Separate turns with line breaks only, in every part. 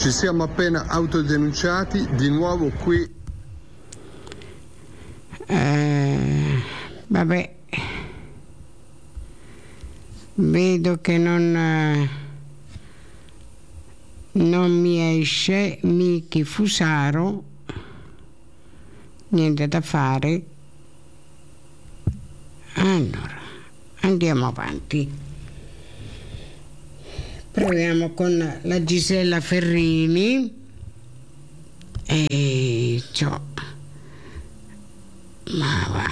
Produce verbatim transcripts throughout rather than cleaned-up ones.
Ci siamo appena autodenunciati di nuovo qui.
Eh, vabbè, vedo che non, eh, non mi esce Miki Fusaro, niente da fare. Allora, andiamo avanti. Proviamo con la Gisella Ferrini e ciò. Ma va.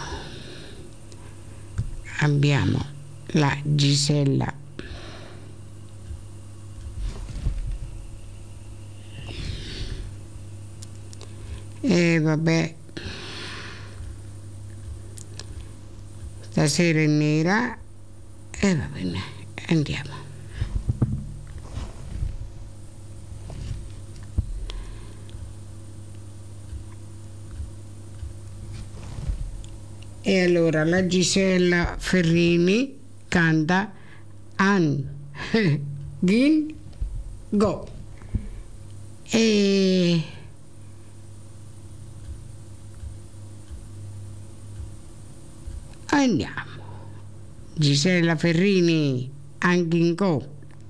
Abbiamo la Gisella e vabbè, stasera è nera e va bene, andiamo. E allora la Gisella Ferrini canta An Gin Go e andiamo. Gisella Ferrini An Gin Go.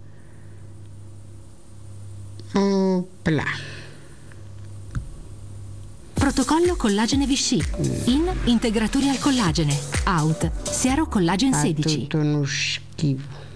Opla.
Protocollo collagene Vichy. In integratori al collagene. Out Siero Collagen
Fa
sedici.
tutto uno schifo.